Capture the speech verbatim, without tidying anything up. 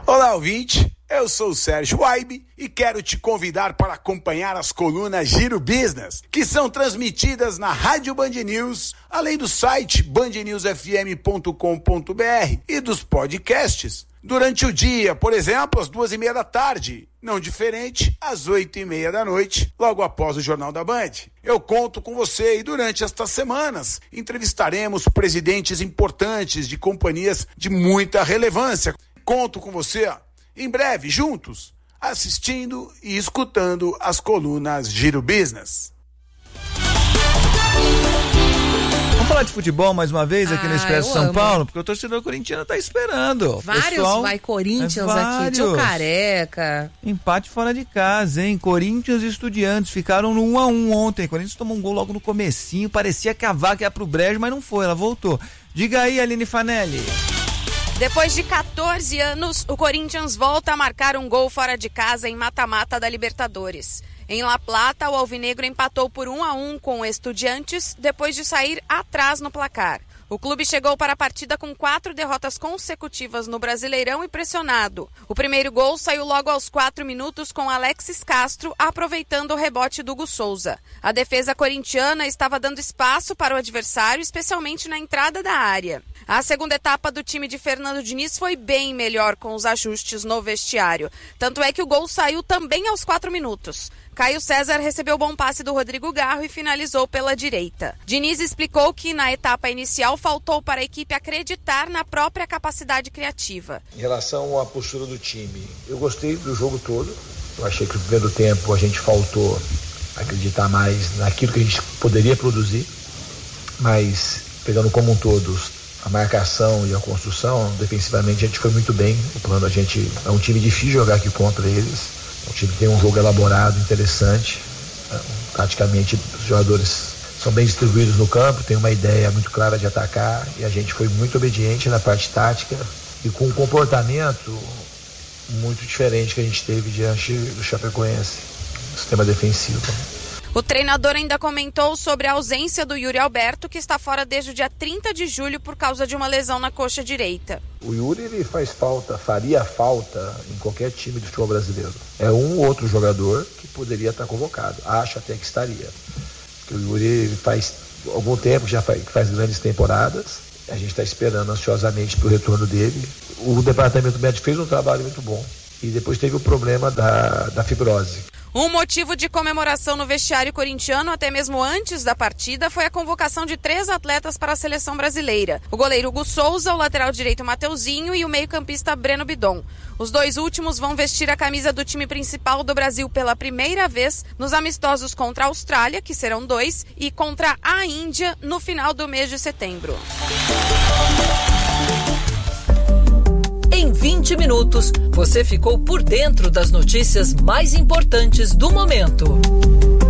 Olá, ouvinte. Eu sou o Sérgio Waibe e quero te convidar para acompanhar as colunas Giro Business, que são transmitidas na Rádio Band News, além do site band news f m ponto com ponto b r e dos podcasts. Durante o dia, por exemplo, às duas e meia da tarde, não diferente, às oito e meia da noite, logo após o Jornal da Band. Eu conto com você e durante estas semanas entrevistaremos presidentes importantes de companhias de muita relevância. Conto com você, ó, em breve, juntos, assistindo e escutando as colunas Giro Business. Vamos falar de futebol mais uma vez aqui ah, no Expresso São amo. Paulo, porque o torcedor corintiano tá esperando. Vários Pessoal, vai Corinthians é, aqui, tio vários. Careca. Empate fora de casa, hein? Corinthians e Estudiantes ficaram no um a um ontem. Corinthians tomou um gol logo no comecinho, parecia que a vaca ia pro brejo, mas não foi, ela voltou. Diga aí, Aline Fanelli. Depois de quatorze anos, o Corinthians volta a marcar um gol fora de casa em mata-mata da Libertadores. Em La Plata, o alvinegro empatou por um a um com o Estudiantes, depois de sair atrás no placar. O clube chegou para a partida com quatro derrotas consecutivas no Brasileirão e pressionado. O primeiro gol saiu logo aos quatro minutos com Alexis Castro, aproveitando o rebote do Hugo Souza. A defesa corintiana estava dando espaço para o adversário, especialmente na entrada da área. A segunda etapa do time de Fernando Diniz foi bem melhor com os ajustes no vestiário. Tanto é que o gol saiu também aos quatro minutos. Caio César recebeu bom passe do Rodrigo Garro e finalizou pela direita. Diniz explicou que na etapa inicial faltou para a equipe acreditar na própria capacidade criativa. Em relação à postura do time, eu gostei do jogo todo. Eu achei que no primeiro tempo a gente faltou acreditar mais naquilo que a gente poderia produzir, mas pegando como um todo a marcação e a construção, defensivamente a gente foi muito bem. O plano, a gente é um time difícil jogar aqui contra eles. O time tem um jogo elaborado, interessante. Praticamente os jogadores são bem distribuídos no campo, tem uma ideia muito clara de atacar e a gente foi muito obediente na parte tática e com um comportamento muito diferente que a gente teve diante do Chapecoense, sistema defensivo. O treinador ainda comentou sobre a ausência do Yuri Alberto, que está fora desde o dia trinta de julho por causa de uma lesão na coxa direita. O Yuri, ele faz falta, faria falta em qualquer time do futebol brasileiro. É um ou outro jogador que poderia estar convocado. Acho até que estaria. Porque o Yuri ele faz algum tempo que já faz, faz grandes temporadas. A gente está esperando ansiosamente para o retorno dele. O departamento médico fez um trabalho muito bom. E depois teve o problema da, da fibrose. Um motivo de comemoração no vestiário corintiano, até mesmo antes da partida, foi a convocação de três atletas para a seleção brasileira. O goleiro Hugo Souza, o lateral direito Mateuzinho e o meio-campista Breno Bidon. Os dois últimos vão vestir a camisa do time principal do Brasil pela primeira vez nos amistosos contra a Austrália, que serão dois, e contra a Índia no final do mês de setembro. Em vinte minutos, você ficou por dentro das notícias mais importantes do momento.